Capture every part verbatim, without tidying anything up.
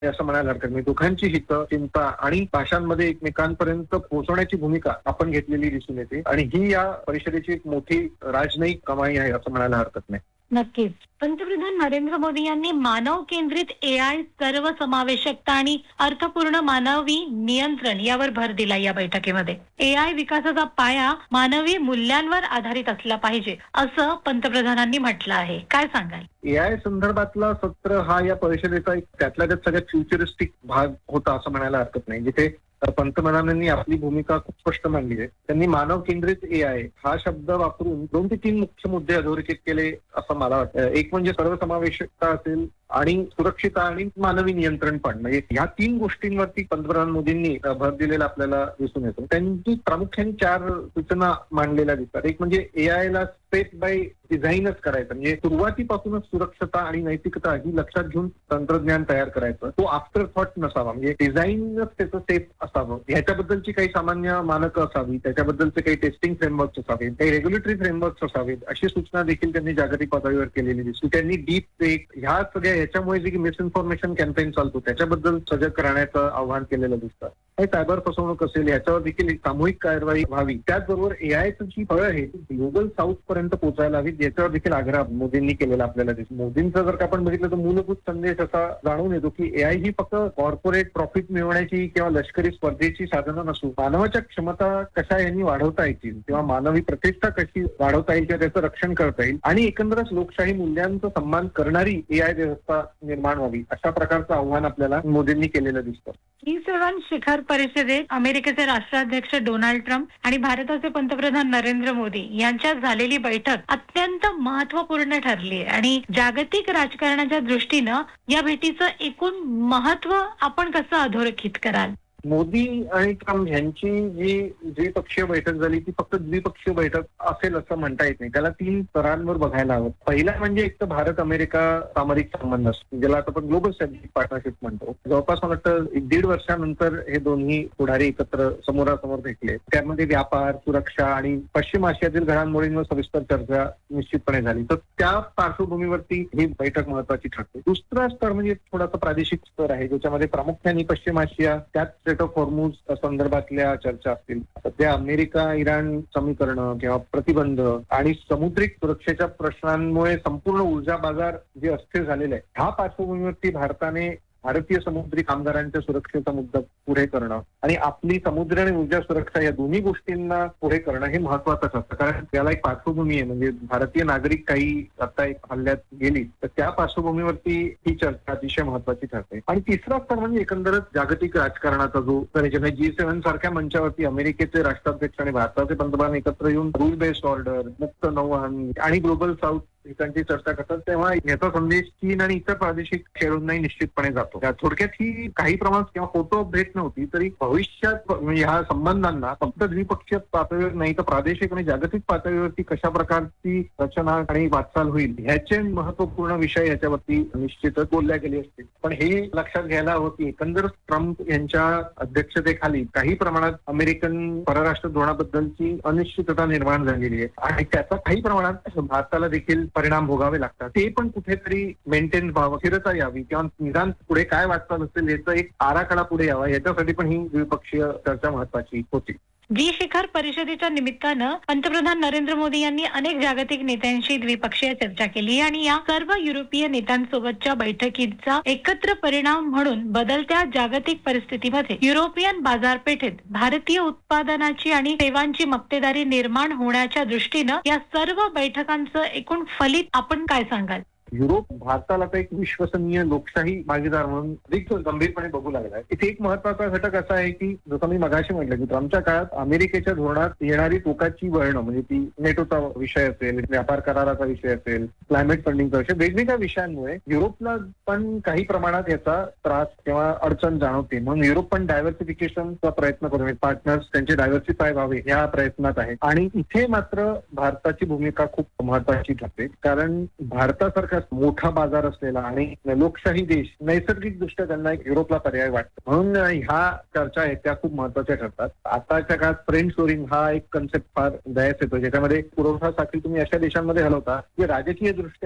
असं म्हणायला हरकत नाही. दोघांची हित, चिंता आणि भाषांमध्ये एकमेकांपर्यंत पोहोचवण्याची भूमिका आपण घेतलेली दिसून येते आणि ही या परिषदेची एक मोठी राजनयिक कमाई आहे असं म्हणायला हरकत नाही. नक्कीच. पंतप्रधान नरेंद्र मोदी यांनी मानव केंद्रित ए आय, सर्व समावेशकता आणि अर्थपूर्ण मानवी नियंत्रण यावर भर दिला या बैठकीमध्ये. ए आय विकासाचा पाया मानवी मूल्यांवर आधारित असला पाहिजे असं पंतप्रधानांनी म्हटलं आहे. काय सांगाल? ए आय संदर्भातला सत्र हा या परिषदेचा एक त्यातल्या त्यात सगळ्यात फ्युचरिस्टिक भाग होता असं म्हणायला हरकत नाही. जिथे पंतप्रधानांनी आपली भूमिका खूप स्पष्ट मांडली आहे. त्यांनी मानव केंद्रित ए आय हा शब्द वापरून दोन ते तीन मुख्य मुद्दे अधोरेखित केले असं मला वाटतं. एक म्हणजे सर्वसमावेशकता असेल आणि सुरक्षितता आणि मानवी नियंत्रण पण, म्हणजे या तीन गोष्टींवरती पंतप्रधान मोदींनी भर दिलेला आपल्याला दिसून येतो. त्यांची प्रामुख्याने चार सूचना मांडलेल्या दिसतात. एक म्हणजे ए आय ला स्टेप बाय डिझाईनच करायचं, म्हणजे सुरुवातीपासूनच सुरक्षता आणि नैतिकता ही लक्षात घेऊन तंत्रज्ञान तयार करायचं. तो आफ्टर थॉट नसावा, म्हणजे डिझाईनच त्याचं सेफ असावं. ह्याच्याबद्दलची काही सामान्य मानकं असावी, त्याच्याबद्दलचे काही टेस्टिंग फ्रेमवर्क्स असावेत, काही रेग्युलेटरी फ्रेमवर्क्स असावेत, अशी सूचना देखील त्यांनी जागतिक पातळीवर केलेली दिसते. त्यांनी डीप फेक ह्या सगळ्या याच्यामुळे जे मिसइन्फॉर्मेशन कॅम्पेन चालतो त्याच्याबद्दल सजग राहण्याचं आव्हान केलेलं दिसतं. सायबर फसवणूक असेल याच्यावर देखील सामूहिक कारवाई व्हावी. त्याचबरोबर ए आयची जी फळं आहे ग्लोबल साऊथ पर्यंत पोहोचायला हवीत याच्यावर देखील आग्रह मोदींनी केलेला आपल्याला दिसतो. मोदींचा जर का आपण बघितलं तर मूलभूत संदेश असा जाणून येतो की ए आय ही फक्त कॉर्पोरेट प्रॉफिट मिळवण्याची किंवा लष्करी स्पर्धेची साधनं नसून मानवाच्या क्षमता कशा यांनी वाढवता येतील किंवा मानवी प्रतिष्ठा कशी वाढवता येईल किंवा त्याचं रक्षण करता येईल आणि एकंदरच लोकशाही मूल्यांचा सन्मान करणारी ए आय व्यवस्था निर्माण व्हावी अशा प्रकारचं आव्हान आपल्याला मोदींनी केलेलं दिसतं. जी सेवन शिखर परिषदेत अमेरिकेचे राष्ट्राध्यक्ष डोनाल्ड ट्रम्प आणि भारताचे पंतप्रधान नरेंद्र मोदी यांच्यात झालेली बैठक अत्यंत महत्वपूर्ण ठरली आहे आणि जागतिक राजकारणाच्या दृष्टीनं या भेटीचं एकूण महत्व आपण कसं अधोरेखित कराल? मोदी आणि ट्रम्प यांची जी द्विपक्षीय बैठक झाली ती फक्त द्विपक्षीय बैठक असेल असं म्हणता येत नाही. त्याला तीन स्तरांवर बघायला हवं. पहिला म्हणजे एक तर भारत अमेरिका सामरिक संबंध असतो, ज्याला आपण ग्लोबल स्ट्रॅटेजिक पार्टनरशिप म्हणतो. जवळपास मला वाटतं एक दीड वर्षानंतर हे दोन्ही पुढारी एकत्र समोरासमोर भेटले. त्यामध्ये व्यापार, सुरक्षा आणि पश्चिम आशियातील घडामोडींवर सविस्तर चर्चा निश्चितपणे झाली. तर त्या पार्श्वभूमीवरती ही बैठक महत्वाची ठरते. दुसरा स्तर म्हणजे थोडासा प्रादेशिक स्तर आहे, ज्याच्यामध्ये प्रामुख्याने पश्चिम आशिया, त्यात स्टेट ऑफ हॉर्मुझ संदर्भातल्या चर्चा असतील. सध्या अमेरिका इराण समीकरण किंवा प्रतिबंध आणि समुद्रिक सुरक्षेच्या प्रश्नांमुळे संपूर्ण ऊर्जा बाजार जे अस्थिर झालेले आहे, ह्या पार्श्वभूमीवरती भारताने भारतीय समुद्री कामगारांच्या सुरक्षेचा मुद्दा पुढे करणं आणि आपली समुद्र आणि ऊर्जा सुरक्षा या दोन्ही गोष्टींना पुढे करणं हे महत्वाचं असतं. कारण त्याला एक पार्श्वभूमी आहे, म्हणजे भारतीय नागरिक काही आता एक हल्ल्यात गेली तर त्या पार्श्वभूमीवरती ही चर्चा अतिशय महत्वाची ठरते. आणि तिसरा स्तर म्हणजे एकंदरच जागतिक राजकारणाचा जो जी सेव्हन सारख्या मंचावरती अमेरिकेचे राष्ट्राध्यक्ष आणि भारताचे पंतप्रधान एकत्र येऊन रूल बेस्ड ऑर्डर, मुक्त नौवहन आणि ग्लोबल साऊथ ठिकाणची चर्चा करतात, तेव्हा याचा संदेश चीन आणि इतर प्रादेशिक खेळूंनाही निश्चितपणे जातो. थोडक्यात ही काही प्रमाणात किंवा फोटो भेट नव्हती तरी भविष्यात म्हणजे ह्या संबंधांना फक्त द्विपक्षीय पातळीवर नाही तर प्रादेशिक आणि जागतिक पातळीवरती कशा प्रकारची रचना आणि वाटचाल होईल ह्याचे महत्वपूर्ण विषय याच्यावरती निश्चितच बोलल्या गेले असतील. पण हे लक्षात घ्यायला हवं की एकंदर ट्रम्प यांच्या अध्यक्षतेखाली काही प्रमाणात अमेरिकन परराष्ट्र धोरणाबद्दलची अनिश्चितता निर्माण झालेली आहे आणि त्याचा काही प्रमाणात भारताला देखील परिणाम भोगावे लागतात. ते पण कुठेतरी मेंटेन व्हावं, स्थिरता यावी किंवा निदान पुढे काय वाटचाल असेल याचा एक आराखडा पुढे यावा, याच्यासाठी पण ही द्विपक्षीय चर्चा महत्वाची होती. जी शिखर परिषदेच्या निमित्तानं पंतप्रधान नरेंद्र मोदी यांनी अनेक जागतिक नेत्यांशी द्विपक्षीय चर्चा केली आणि या सर्व युरोपीय नेत्यांसोबतच्या बैठकीचा एकत्र परिणाम म्हणून बदलत्या जागतिक परिस्थितीमध्ये युरोपियन बाजारपेठेत भारतीय उत्पादनाची आणि सेवांची मक्तेदारी निर्माण होण्याच्या दृष्टीनं या सर्व बैठकांचं एकूण फलित आपण काय सांगाल? युरोप भारताला तर एक विश्वसनीय लोकशाही भागीदार म्हणून अधिक गंभीरपणे बघू लागला आहे. इथे एक महत्वाचा घटक असा आहे की जसं मी मगाशी म्हटलं की ट्रम्पच्या काळात अमेरिकेच्या धोरणात येणारी टोकाची वळणं, म्हणजे ती नेटोचा विषय असेल, व्यापार कराराचा विषय असेल, क्लायमेट फंडिंगचा विषय, वेगवेगळ्या विषयांमुळे युरोपला पण काही प्रमाणात याचा त्रास किंवा अडचण जाणवते. म्हणून युरोप पण डायव्हर्सिफिकेशनचा प्रयत्न करतो, पार्टनर्स त्यांचे डायव्हर्सिफाय व्हावे या प्रयत्नात आहे. आणि इथे मात्र भारताची भूमिका खूप महत्वाची ठरते, कारण भारतासारखा मोठा बाजार असलेला आणि लोकशाही देश नैसर्गिक दृष्ट्या त्यांना एक युरोपला पर्याय वाटतो. म्हणून ह्या चर्चा आहेत त्या खूप महत्वाच्या ठरतात. आताच्या काळात फ्रेंड शोरिंग हा एक कन्सेप्ट फार दयास येतो, ज्याच्यामध्ये पुरवठा साखळी तुम्ही अशा देशांमध्ये हलवता जे राजकीय दृष्ट्या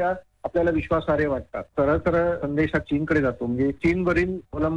आपल्याला विश्वासार्ह वाटतात. सरळ सरळ संदेश हा चीनकडे जातो. म्हणजे चीनवरील अवलंबून